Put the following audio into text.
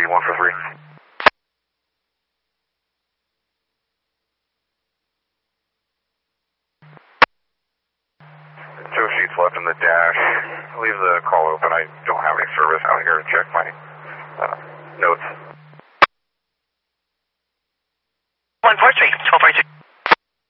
1 for 3. Two sheets left in the dash. Leave the call open. I don't have any service out here to check my